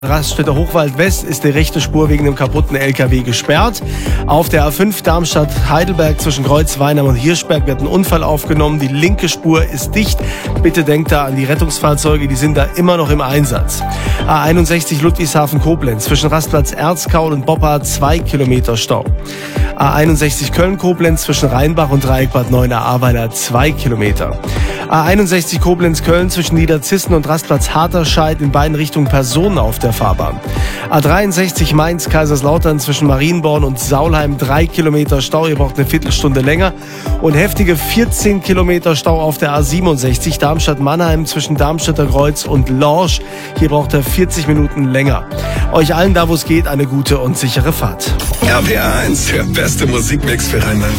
Raststätter Hochwald West ist die rechte Spur wegen dem kaputten LKW gesperrt. Auf der A5 Darmstadt-Heidelberg zwischen Kreuz-Weinheim und Hirschberg wird ein Unfall aufgenommen. Die linke Spur ist dicht. Bitte denkt da an die Rettungsfahrzeuge, die sind da immer noch im Einsatz. A61 Ludwigshafen-Koblenz zwischen Rastplatz Erzkaul und Boppard 2 Kilometer Stau. A61 Köln-Koblenz zwischen Rheinbach und Dreieck Bad Neuenahr-Ahrweiler 2 Kilometer. A61 Koblenz-Köln zwischen Niederzissen und Rastplatz Harterscheid in beiden Richtungen Personen auf der Fahrbahn. A63 Mainz-Kaiserslautern zwischen Marienborn und Saulheim 3 Kilometer Stau, ihr braucht eine Viertelstunde länger. Und heftige 14 Kilometer Stau auf der A67 Darmstadt-Mannheim zwischen Darmstädter Kreuz und Lorsch. Hier braucht er 40 Minuten länger. Euch allen da, wo es geht, eine gute und sichere Fahrt. RPR 1, der beste Musikmix für Rheinland-Pfalz.